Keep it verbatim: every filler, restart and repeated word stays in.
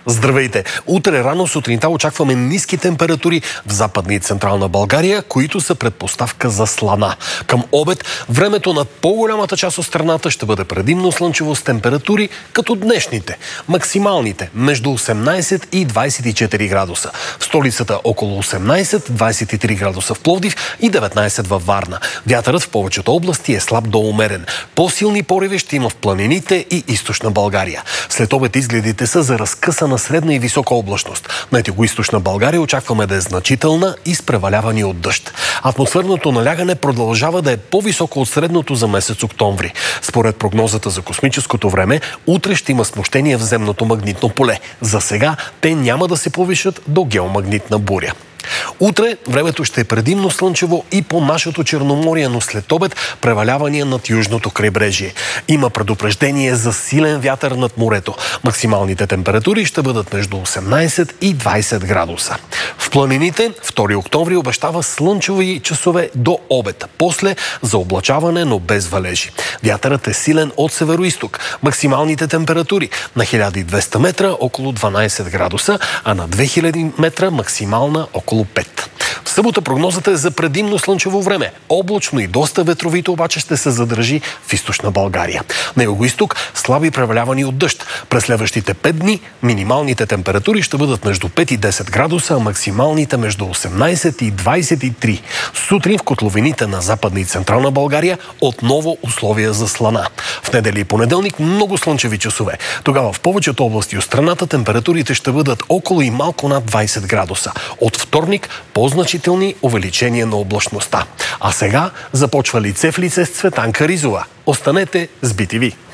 Здравейте! Утре рано сутринта очакваме ниски температури в Западна и Централна България, които са предпоставка за слана. Към обед времето на по-голямата част от страната ще бъде предимно слънчево с температури като днешните. Максималните между осемнайсет и двайсет и четири градуса. В столицата около осемнайсет, двайсет и три градуса в Пловдив и деветнайсет във Варна. Вятърът в повечето области е слаб до умерен. По-силни пориви ще има в планините и източна България. След обед изгледите са за разкъсана средна и висока облачност. На югоизточна България очакваме да е значителна и с превалявани от дъжд. Атмосферното налягане продължава да е по-високо от средното за месец октомври. Според прогнозата за космическото време, утре ще има смущение в земното магнитно поле. За сега те няма да се повишат до геомагнитна буря. Утре времето ще е предимно слънчево и по нашето Черноморие, но след обед превалявания над южното крайбрежие. Има предупреждение за силен вятър над морето. Максималните температури ще бъдат между осемнайсет и двайсет градуса. В планините втори октомври обещава слънчеви часове до обед. После заоблачаване, но без валежи. Вятърът е силен от североизток. Максималните температури на хиляда и двеста метра около дванайсет градуса, а на две хиляди метра максимална около пет. В събота прогнозата е за предимно слънчево време. Облачно и доста ветровито обаче ще се задържи в източна България. На югоизток слаби превалявани от дъжд. През следващите пет дни минималните температури ще бъдат между пет и десет градуса, а максималните между осемнайсет и двайсет и три. Сутрин в котловините на Западна и Централна България отново условия за слана. В неделя и понеделник много слънчеви часове. Тогава в повечето области от страната температурите ще бъдат около и малко над двайсет градуса. От вторник по-значителни увеличения на облачността. А сега започва лице в лице с Цветанка Ризова. Останете с би ти ви.